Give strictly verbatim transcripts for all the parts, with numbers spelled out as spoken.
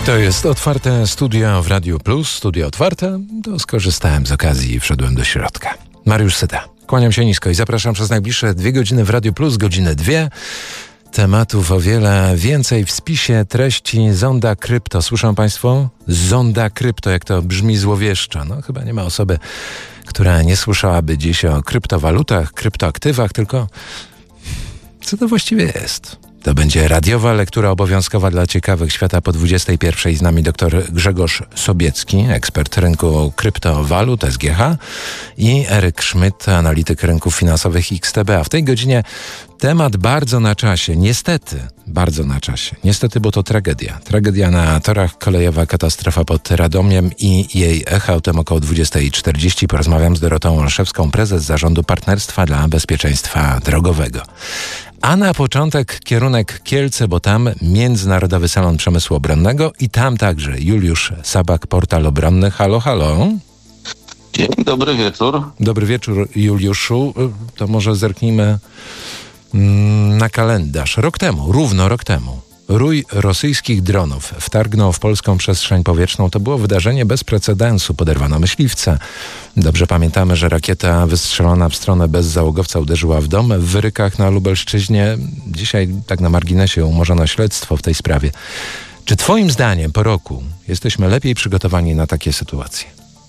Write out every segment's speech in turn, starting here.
To jest otwarte studio w Radiu Plus, studio otwarte, to skorzystałem z okazji i wszedłem do środka. Mariusz Syta, kłaniam się nisko i zapraszam przez najbliższe dwie godziny w Radiu Plus, godzinę dwie. Tematów o wiele więcej w spisie treści Zonda Krypto. Słyszą Państwo? Zonda Krypto, jak to brzmi złowieszczo. No chyba nie ma osoby, która nie słyszałaby dziś o kryptowalutach, kryptoaktywach, tylko co to właściwie jest? To będzie radiowa lektura obowiązkowa dla ciekawych świata po dwudziestej pierwszej. Z nami dr Grzegorz Sobiecki, ekspert rynku kryptowalut S G H i Eryk Szmyt, analityk rynków finansowych X T B. A w tej godzinie temat bardzo na czasie. Niestety, bardzo na czasie. Niestety, bo to tragedia. Tragedia na torach, kolejowa katastrofa pod Radomiem i jej echa. O tym około dwudziestej czterdzieści porozmawiam z Dorotą Olszewską, prezes Zarządu Partnerstwa dla Bezpieczeństwa Drogowego. A na początek kierunek Kielce, bo tam Międzynarodowy Salon Przemysłu Obronnego i tam także Juliusz Sabak, Portal Obronny. Halo, halo. Dzień dobry wieczór. Dobry wieczór, Juliuszu. To może zerknijmy na kalendarz. Rok temu, równo rok temu, rój rosyjskich dronów wtargnął w polską przestrzeń powietrzną. To było wydarzenie bez precedensu. Poderwano myśliwca. Dobrze pamiętamy, że rakieta wystrzelona w stronę bezzałogowca uderzyła w dom w Wyrykach na Lubelszczyźnie. Dzisiaj, tak na marginesie, umorzono śledztwo w tej sprawie. Czy twoim zdaniem po roku jesteśmy lepiej przygotowani na takie sytuacje?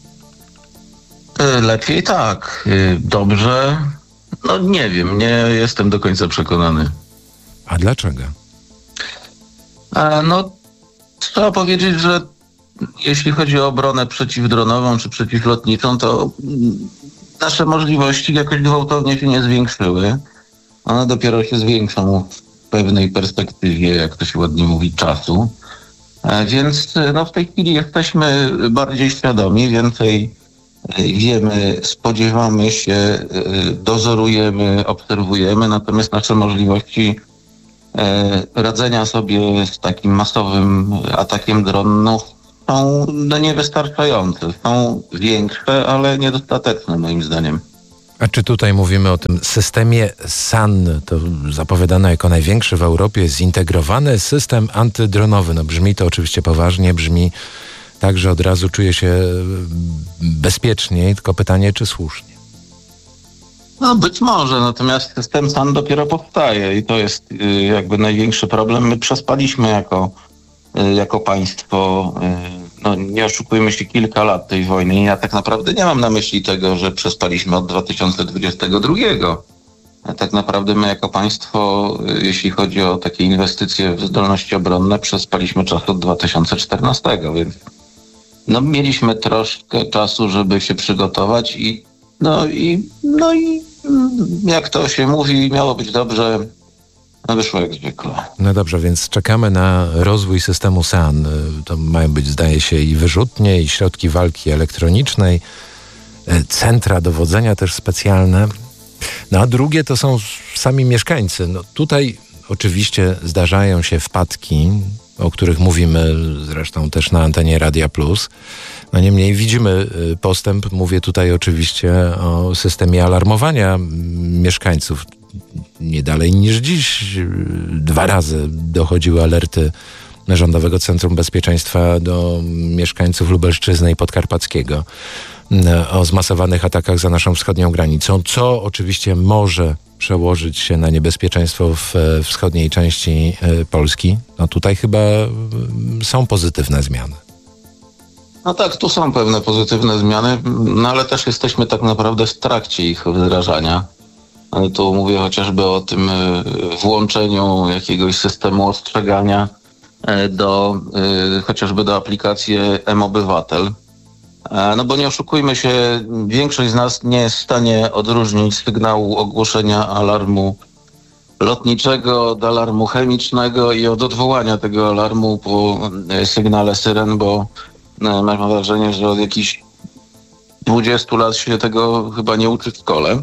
Lepiej tak. Dobrze. No nie wiem, nie jestem do końca przekonany. A dlaczego? A no, trzeba powiedzieć, że jeśli chodzi o obronę przeciwdronową czy przeciwlotniczą, to nasze możliwości jakoś gwałtownie się nie zwiększyły. One dopiero się zwiększą w pewnej perspektywie, jak to się ładnie mówi, czasu. A więc no, w tej chwili jesteśmy bardziej świadomi, więcej wiemy, spodziewamy się, dozorujemy, obserwujemy, natomiast nasze możliwości radzenia sobie z takim masowym atakiem dronów są no, niewystarczające. Są większe, ale niedostateczne moim zdaniem. A czy tutaj mówimy o tym systemie S A N, to zapowiadane jako największy w Europie, zintegrowany system antydronowy? No brzmi to oczywiście poważnie, brzmi tak, że od razu czuję się bezpieczniej, tylko pytanie, czy słusznie? No być może, natomiast system S A N dopiero powstaje i to jest y, jakby największy problem. My przespaliśmy jako, y, jako państwo, y, no nie oszukujmy się, kilka lat tej wojny i ja tak naprawdę nie mam na myśli tego, że przespaliśmy od dwa tysiące dwudziestego drugiego. A tak naprawdę my jako państwo, y, jeśli chodzi o takie inwestycje w zdolności obronne, przespaliśmy czas od dwa tysiące czternastego, więc no mieliśmy troszkę czasu, żeby się przygotować i No i, no i jak to się mówi, miało być dobrze, no wyszło jak zwykle. No dobrze, więc czekamy na rozwój systemu S A N. To mają być, zdaje się, i wyrzutnie, i środki walki elektronicznej, centra dowodzenia też specjalne. No a drugie to są sami mieszkańcy. No tutaj oczywiście zdarzają się wpadki, o których mówimy zresztą też na antenie Radia Plus. No niemniej widzimy postęp. Mówię tutaj oczywiście o systemie alarmowania mieszkańców. Nie dalej niż dziś dwa razy dochodziły alerty Rządowego Centrum Bezpieczeństwa do mieszkańców Lubelszczyzny i Podkarpackiego o zmasowanych atakach za naszą wschodnią granicą, co oczywiście może przełożyć się na niebezpieczeństwo w wschodniej części Polski. No tutaj chyba są pozytywne zmiany. No tak, tu są pewne pozytywne zmiany, no ale też jesteśmy tak naprawdę w trakcie ich wdrażania. Tu mówię chociażby o tym włączeniu jakiegoś systemu ostrzegania do, chociażby do aplikacji M-Obywatel. No bo nie oszukujmy się, większość z nas nie jest w stanie odróżnić sygnału ogłoszenia alarmu lotniczego od alarmu chemicznego i od odwołania tego alarmu po sygnale syren, bo mam wrażenie, że od jakichś dwudziestu lat się tego chyba nie uczy w szkole.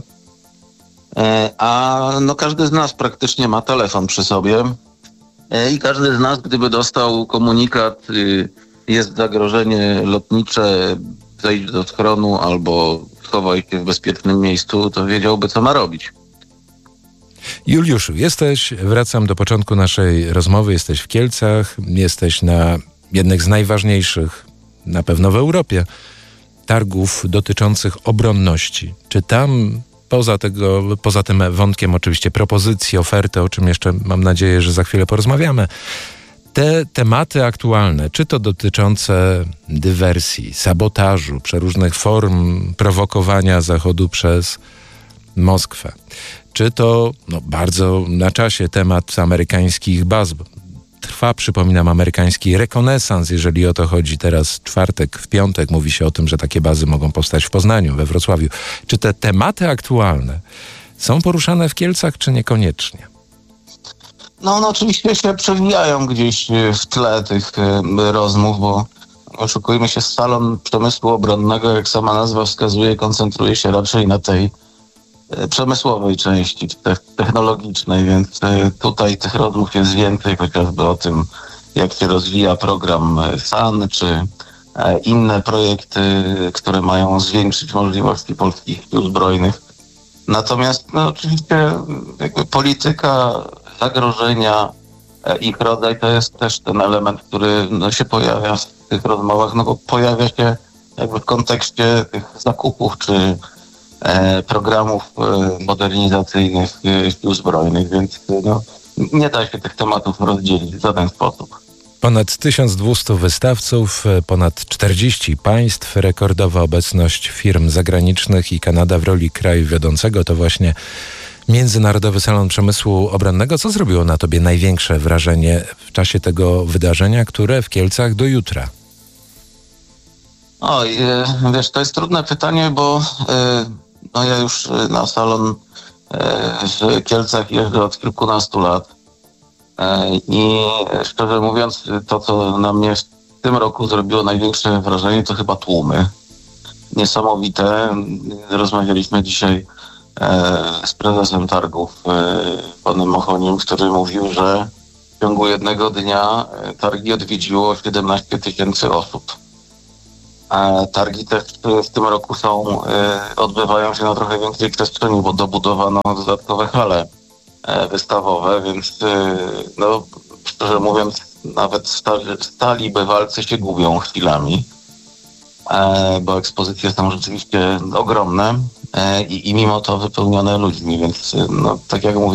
A no każdy z nas praktycznie ma telefon przy sobie i każdy z nas, gdyby dostał komunikat, jest zagrożenie lotnicze, zejdź do schronu albo schowaj się w bezpiecznym miejscu, to wiedziałby, co ma robić. Juliuszu, jesteś, wracam do początku naszej rozmowy, jesteś w Kielcach, jesteś na jednych z najważniejszych, na pewno w Europie, targów dotyczących obronności. Czy tam poza, tego, poza tym wątkiem oczywiście propozycji, oferty, o czym jeszcze mam nadzieję, że za chwilę porozmawiamy, te tematy aktualne, czy to dotyczące dywersji, sabotażu, przeróżnych form prowokowania Zachodu przez Moskwę, czy to no, bardzo na czasie temat amerykańskich baz. Trwa, przypominam, amerykański rekonesans, jeżeli o to chodzi. Teraz czwartek, w piątek mówi się o tym, że takie bazy mogą powstać w Poznaniu, we Wrocławiu. Czy te tematy aktualne są poruszane w Kielcach, czy niekoniecznie? No one oczywiście się przewijają gdzieś w tle tych rozmów, bo oszukujmy się, salon przemysłu obronnego, jak sama nazwa wskazuje, koncentruje się raczej na tej przemysłowej części, technologicznej, więc tutaj tych rozmów jest więcej, chociażby o tym, jak się rozwija program S A N, czy inne projekty, które mają zwiększyć możliwości polskich sił zbrojnych. Natomiast no, oczywiście jakby polityka zagrożenia, ich rodzaj to jest też ten element, który no, się pojawia w tych rozmowach, no bo pojawia się jakby w kontekście tych zakupów, czy programów modernizacyjnych sił zbrojnych, więc no, nie da się tych tematów rozdzielić w żaden sposób. Ponad tysiąc dwieście wystawców, ponad czterdzieści państw, rekordowa obecność firm zagranicznych i Kanada w roli kraju wiodącego to właśnie Międzynarodowy Salon Przemysłu Obronnego. Co zrobiło na tobie największe wrażenie w czasie tego wydarzenia, które w Kielcach do jutra? Oj, wiesz, to jest trudne pytanie, bo no ja już na salon w Kielcach jeżdżę od kilkunastu lat i szczerze mówiąc, to co na mnie w tym roku zrobiło największe wrażenie, to chyba tłumy. Niesamowite. Rozmawialiśmy dzisiaj z prezesem targów, panem Mochonim, który mówił, że w ciągu jednego dnia targi odwiedziło siedemnaście tysięcy osób. Targi też w tym roku są, odbywają się na trochę większej przestrzeni, bo dobudowano dodatkowe hale wystawowe, więc no, szczerze mówiąc, nawet stali, stali bywalcy się gubią chwilami, bo ekspozycje są rzeczywiście ogromne i, i mimo to wypełnione ludźmi, więc no, tak jak mówię,